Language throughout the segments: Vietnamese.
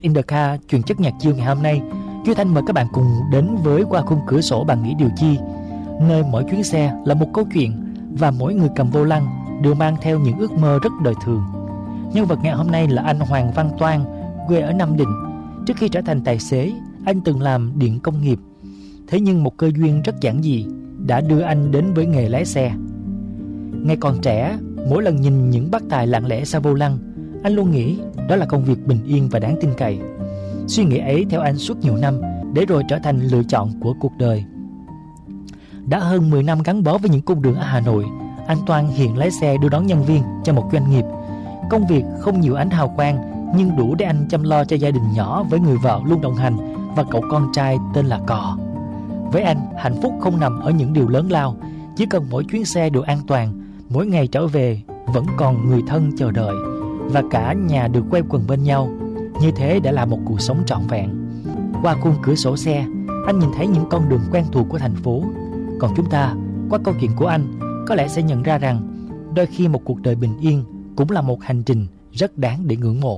In the Car, chuyên chất nhạc chill ngày hôm nay, Duy Thanh mời các bạn cùng đến với Qua khung cửa sổ bạn nghĩ điều chi, nơi mỗi chuyến xe là một câu chuyện và mỗi người cầm vô lăng đều mang theo những ước mơ rất đời thường. Nhân vật ngày hôm nay là anh Hoàng Văn Toan, quê ở Nam Định. Trước khi trở thành tài xế, anh từng làm điện công nghiệp. Thế nhưng một cơ duyên rất giản dị đã đưa anh đến với nghề lái xe. Ngày còn trẻ, mỗi lần nhìn những bác tài lặng lẽ sau vô lăng, anh luôn nghĩ đó là công việc bình yên và đáng tin cậy. Suy nghĩ ấy theo anh suốt nhiều năm, để rồi trở thành lựa chọn của cuộc đời. Đã hơn 10 năm gắn bó với những cung đường ở Hà Nội, anh Toan hiện lái xe đưa đón nhân viên cho một doanh nghiệp. Công việc không nhiều ánh hào quang, nhưng đủ để anh chăm lo cho gia đình nhỏ với người vợ luôn đồng hành và cậu con trai tên là Cò. Với anh, hạnh phúc không nằm ở những điều lớn lao, chỉ cần mỗi chuyến xe được an toàn, mỗi ngày trở về vẫn còn người thân chờ đợi và cả nhà được quây quần bên nhau. Như thế đã là một cuộc sống trọn vẹn. Qua khung cửa sổ xe, anh nhìn thấy những con đường quen thuộc của thành phố. Còn chúng ta, qua câu chuyện của anh, có lẽ sẽ nhận ra rằng đôi khi một cuộc đời bình yên cũng là một hành trình rất đáng để ngưỡng mộ.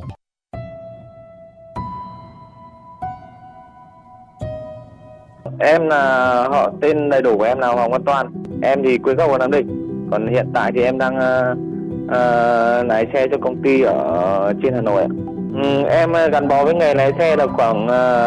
Em là họ tên đầy đủ của em là Hoàng Văn Toan. Em thì quê gốc ở Nam Định. Còn hiện tại thì em đang lái xe cho công ty ở trên Hà Nội. Em gắn bó với nghề lái xe được khoảng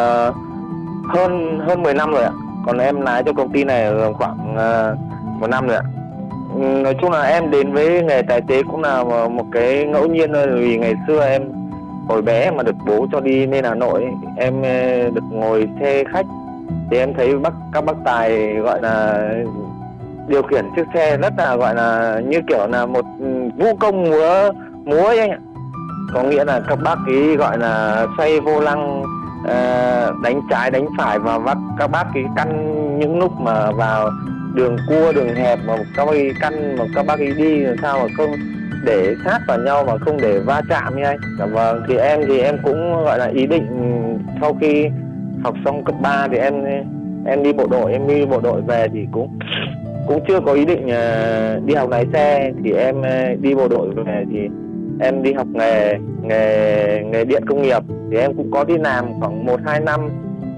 hơn 10 năm rồi ạ. Còn em lái cho công ty này khoảng 1 năm rồi ạ. Nói chung là em đến với nghề tài xế cũng là một cái ngẫu nhiên thôi. Vì ngày xưa em hồi bé mà được bố cho đi lên Hà Nội, em được ngồi xe khách thì em thấy các bác tài gọi là điều khiển chiếc xe rất là gọi là như kiểu là một vũ công múa ấy anh ạ. Có nghĩa là các bác ấy gọi là xoay vô lăng, đánh trái đánh phải, và các bác ấy căn những lúc mà vào đường cua đường hẹp mà các bác ấy căn mà các bác ấy đi làm sao mà không để sát vào nhau mà không để va chạm như anh. Vâng, thì em cũng gọi là ý định sau khi học xong cấp 3 thì em đi bộ đội, về thì cũng chưa có ý định đi học lái xe. Thì em đi bộ đội về thì em đi học nghề điện công nghiệp, thì em cũng có đi làm khoảng 1-2 năm.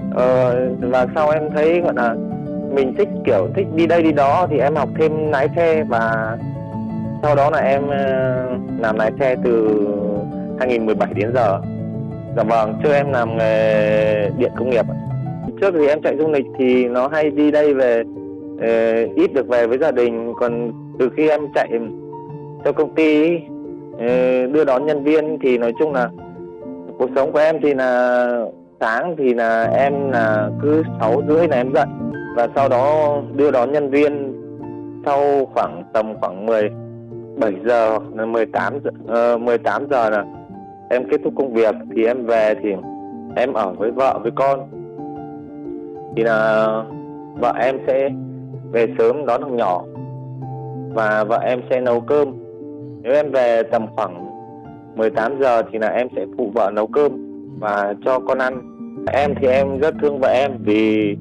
Và sau em thấy gọi là mình thích đi đây đi đó thì em học thêm lái xe, và sau đó là em làm lái xe từ 2017 đến giờ. Dạ vâng, trước em làm nghề điện công nghiệp. Trước thì em chạy du lịch thì nó hay đi đây về, ít được về với gia đình. Còn từ khi em chạy cho công ty đưa đón nhân viên thì nói chung là cuộc sống của em thì là sáng thì là em là cứ 6:30 là em dậy, và sau đó đưa đón nhân viên sau tầm 17 giờ hoặc là 18 giờ là em kết thúc công việc. Thì em về thì em ở với vợ với con, thì là vợ em sẽ về sớm đón thằng nhỏ và vợ em sẽ nấu cơm. Nếu em về tầm khoảng 18 giờ thì là em sẽ phụ vợ nấu cơm và cho con ăn. Em thì em rất thương vợ em vì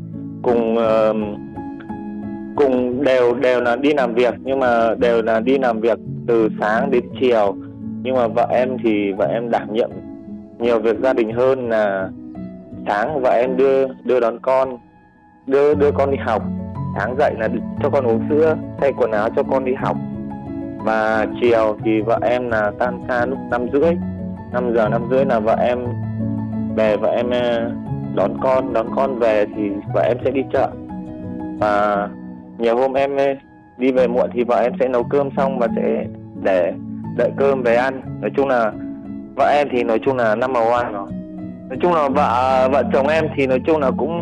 cùng đều là đi làm việc, nhưng mà đều là đi làm việc từ sáng đến chiều. Nhưng mà vợ em đảm nhiệm nhiều việc gia đình hơn. Là sáng vợ em đưa đón con, đưa con đi học. Sáng dậy là cho con uống sữa, thay quần áo cho con đi học. Và chiều thì vợ em là tan ca lúc 5:30, 5 giờ 5:30 là vợ em về, vợ em đón con về thì vợ em sẽ đi chợ. Và nhiều hôm em đi về muộn thì vợ em sẽ nấu cơm xong và sẽ để đợi cơm về ăn. Nói chung là vợ em thì nói chung là number one rồi. Nói chung là vợ chồng em thì nói chung là cũng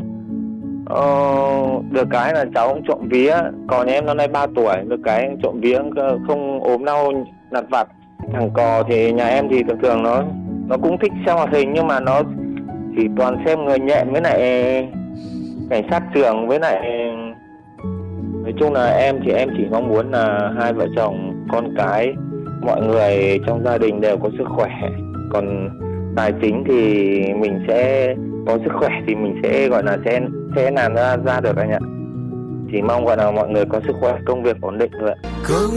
được cái là cháu cũng trộm vía. Còn nhà em năm nay 3 tuổi, được cái trộm vía không ốm đau lặt vặt. Thằng Cò thì nhà em thì thường thường nó cũng thích xem hoạt hình, nhưng mà nó chỉ toàn xem Người Nhện với lại Cảnh sát trường. Với lại nói chung là em chỉ mong muốn là hai vợ chồng con cái mọi người trong gia đình đều có sức khỏe. Còn tài chính thì mình sẽ có sức khỏe thì mình sẽ gọi là sẽ làm ra được anh ạ. Chỉ mong gọi là mọi người có sức khỏe, công việc ổn định thôi ạ.